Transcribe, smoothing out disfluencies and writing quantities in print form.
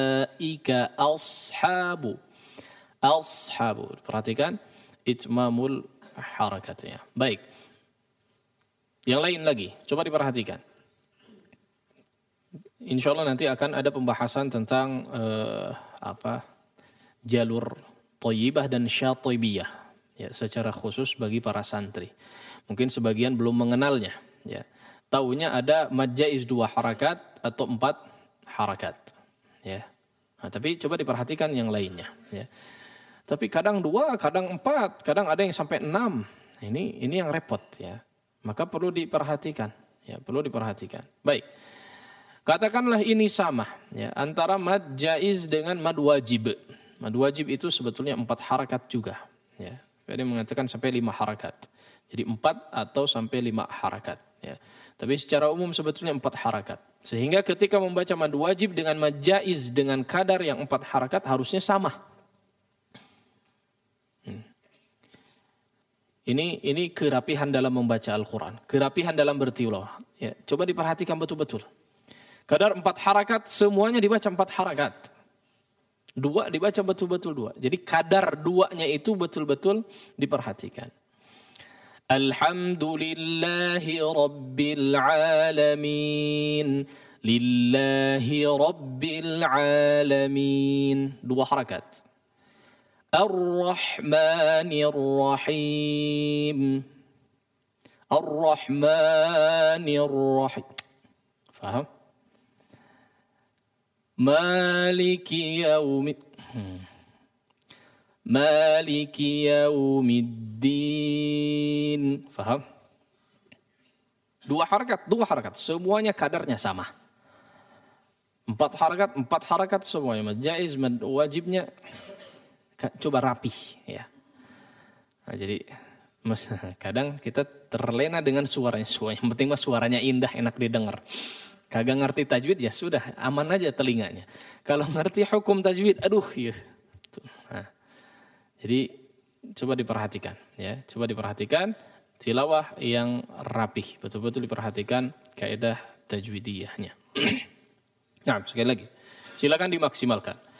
ulaika ashabu. Ashabu. Perhatikan itmamul harakatnya. Baik. Yang lain lagi, coba diperhatikan. Insya Allah nanti akan ada pembahasan tentang jalur thayyibah dan syatibiyah, ya, secara khusus bagi para santri. Mungkin sebagian belum mengenalnya, ya. Taunya ada mad jaiz 2 harakat atau 4 harakat, ya. Nah, tapi coba diperhatikan yang lainnya, ya. Tapi kadang 2, kadang 4, kadang ada yang sampai 6. Ini yang repot, ya. Maka perlu diperhatikan, ya, perlu diperhatikan. Baik. Katakanlah ini sama, ya, antara mad jaiz dengan mad wajib. Mad wajib itu sebetulnya 4 harakat juga, ya. Dia mengatakan sampai 5 harakat. Jadi 4 atau sampai 5 harakat, ya. Tapi secara umum sebetulnya 4 harakat. Sehingga ketika membaca mad wajib dengan mad jaiz dengan kadar yang 4 harakat harusnya sama. Ini kerapihan dalam membaca Al-Quran, kerapihan dalam bertilawah. Ya, coba diperhatikan betul-betul. Kadar 4 harakat, semuanya dibaca 4 harakat. 2 dibaca betul-betul 2. Jadi kadar 2-nya itu betul-betul diperhatikan. Alhamdulillahi Rabbil Alamin. Lillahi Rabbil Alamin. 2 harakat. Ar-Rahmanir Rahim. Ar-Rahmanir Rahim. Faham? Maliki Yaumiddin. Faham? 2 harakat. Semuanya kadarnya sama. 4 harakat semuanya. Mad jaiz, mad wajibnya coba rapih, ya. Nah, jadi kadang kita terlena dengan suaranya. Yang penting mah suaranya indah, enak didengar. Kagak ngerti tajwid ya sudah, aman aja telinganya. Kalau ngerti hukum tajwid, aduh ya. Nah, jadi coba diperhatikan, ya. Coba diperhatikan tilawah yang rapih, betul-betul diperhatikan kaidah tajwidiyahnya. Nah, sekali lagi, silakan dimaksimalkan.